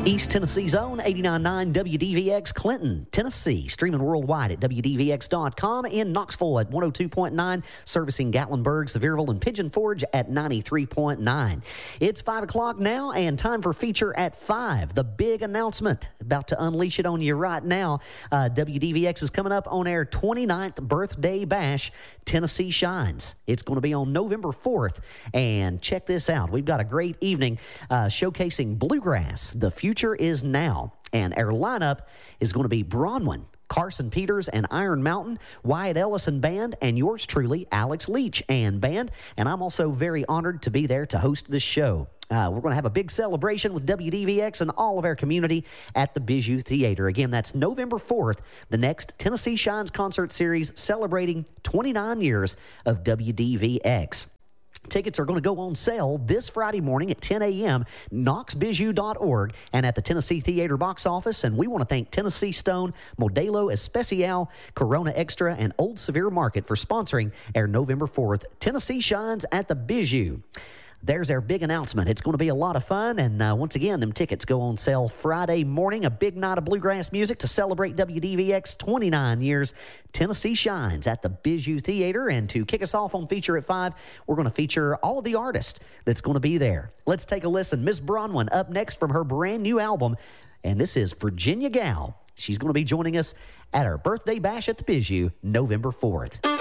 East Tennessee's own 89.9 WDVX Clinton, Tennessee, streaming worldwide at WDVX.com, in Knoxville at 102.9, servicing Gatlinburg, Sevierville, and Pigeon Forge at 93.9. It's 5 o'clock now, and time for Feature at 5. The big announcement, about to unleash it on you right now. WDVX is coming up on our 29th birthday bash, Tennessee Shines. It's going to be on November 4th, and check this out. We've got a great evening showcasing bluegrass. The future is now, and our lineup is going to be Bronwyn, Carson Peters and Iron Mountain, Wyatt Ellison Band, and yours truly, Alex Leach and Band. And I'm also very honored to be there to host this show. We're going to have a big celebration with WDVX and all of our community at the Bijou Theater. Again, that's November 4th, the next Tennessee Shines concert series celebrating 29 years of WDVX. Tickets are going to go on sale this Friday morning at 10 a.m., knoxbijou.org, and at the Tennessee Theater box office. And we want to thank Tennessee Stone, Modelo Especial, Corona Extra, and Old Severe Market for sponsoring our November 4th Tennessee Shines at the Bijou. There's our big announcement. It's going to be a lot of fun, and once again, them tickets go on sale Friday morning. A big night of bluegrass music to celebrate WDVX 29 years. Tennessee Shines at the Bijou Theater, and to kick us off on Feature at 5, we're going to feature all of the artists that's going to be there. Let's take a listen. Miss Bronwyn up next from her brand new album, and this is Virginia Gal. She's going to be joining us at our birthday bash at the Bijou, November 4th.